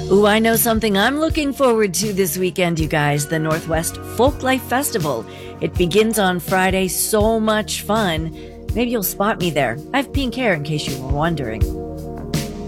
Ooh, I know something I'm looking forward to this weekend, you guys. The Northwest Folklife Festival. It begins on Friday. So much fun. Maybe you'll spot me there. I have pink hair in case you were wondering.